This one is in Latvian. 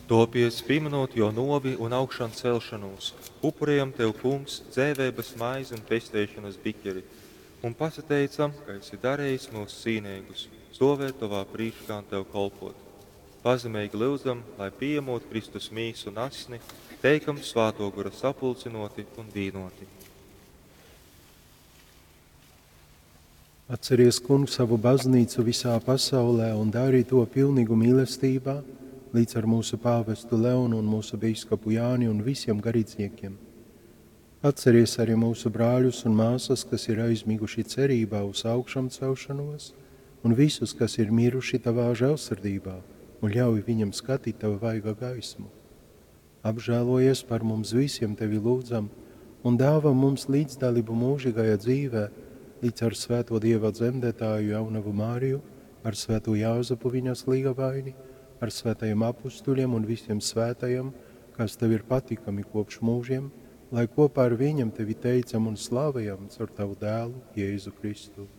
Topies pieminot jo novi un augšām celšanos, upurējam tev, kungs, dzēvēbas maizi un pestēšanas biķeri, un pasateicam, ka esi darējis mūs cīnīgus, stāvēt tavā prīškā un tev kalpot. Pazemīgi lūdzam, lai pieņemot Kristus mīsu un asni, teikam svāto gura sapulcinoti un dīnoti. Atceries, kungs, savu baznīcu visā pasaulē un dari to pilnīgu mīlestībā, līdz ar mūsu pāvestu Leonu un mūsu bīskapu Jāni un visiem garīdzniekiem. Atceries arī mūsu brāļus un māsas, kas ir aizmiguši cerībā uz augšām celšanos, un visus, kas ir miruši tavā žēlsirdībā, un ļauj viņam skatīt tavu vaiga gaismu. Apžēlojies par mums visiem tevi lūdzam, un dāvā mums līdzdalību mūžīgajā dzīvē, līdz ar svēto Dieva dzemdētāju jaunavu Māriju, ar svēto Jāzepu viņas līgavaini, ar svētajiem apustuļiem un visiem svētajiem, kas tev ir patikami kopš mūžiem, lai kopā ar viņam tevi teicam un slavējam caur tavu dēlu Jēzu Kristu.